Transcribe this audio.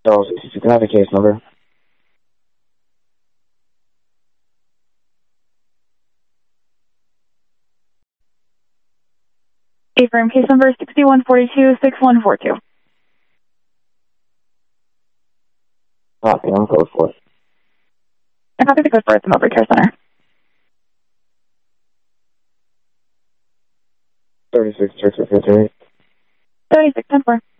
So, you can have the case number. A-frame case number 6142-6142. Copy, I'm code 4. I copy the code for the Mowbray Care Center. 36 Church of 58. 36, 10-4.